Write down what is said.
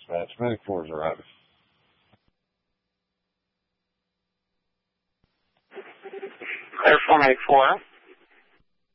dispatch. Medic 4 is arriving. Clear for Medic 4.